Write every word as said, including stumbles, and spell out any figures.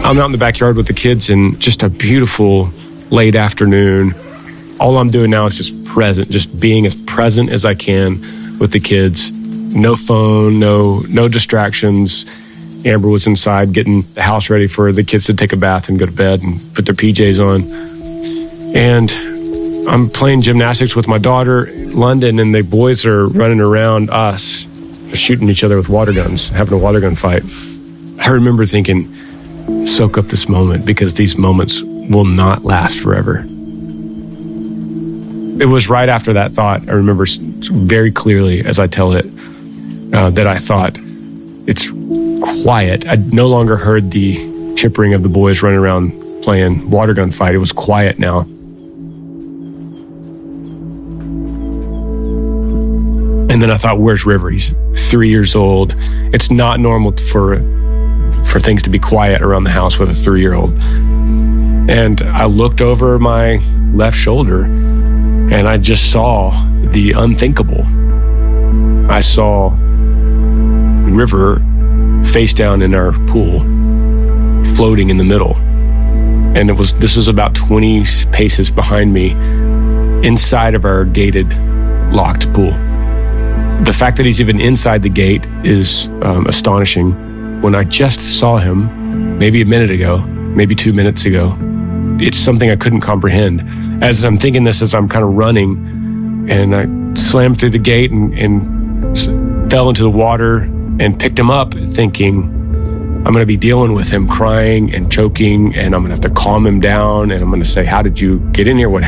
I'm out in the backyard with the kids and just a beautiful late afternoon. All I'm doing now is just present, just being as present as I can with the kids. No phone, no no distractions. Amber was inside getting the house ready for the kids to take a bath and go to bed and put their P Js on. And I'm playing gymnastics with my daughter, London, and the boys are running around us, shooting each other with water guns, having a water gun fight. I remember thinking, soak up this moment because these moments will not last forever. It was right after that thought, I remember very clearly as I tell it, uh, that I thought, it's quiet. I no longer heard the chippering of the boys running around playing water gun fight. It was quiet now. And then I thought, where's River? He's three years old. It's not normal for for things to be quiet around the house with a three-year-old. And I looked over my left shoulder and I just saw the unthinkable. I saw River face down in our pool, floating in the middle. And it was this was about twenty paces behind me, inside of our gated, locked pool. The fact that he's even inside the gate is um, astonishing. When I just saw him, maybe a minute ago, maybe two minutes ago, it's something I couldn't comprehend. As I'm thinking this, as I'm kind of running, and I slammed through the gate and, and fell into the water and picked him up, thinking, I'm going to be dealing with him crying and choking, and I'm going to have to calm him down, and I'm going to say, how did you get in here? What